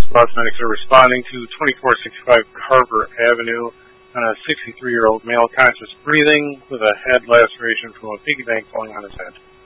Boston medics are responding to 2465 Carver Avenue on a 63-year-old male conscious breathing with a head laceration from a piggy bank falling on his head.